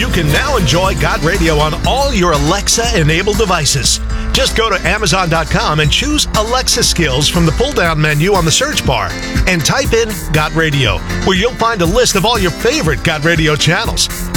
can now enjoy Got Radio on all your Alexa-enabled devices. Just go to Amazon.com and choose Alexa Skills from the pull-down menu on the search bar and type in Got Radio, where you'll find a list of all your favorite Got Radio channels.